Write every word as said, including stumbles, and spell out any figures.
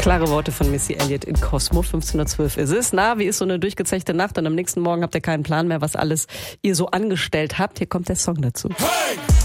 Klare Worte von Missy Elliott in Cosmo. fünfzehn Uhr zwölf ist es. Na, wie ist so eine durchgezechte Nacht und am nächsten Morgen habt ihr keinen Plan mehr, was alles ihr so angestellt habt. Hier kommt der Song dazu. Hey!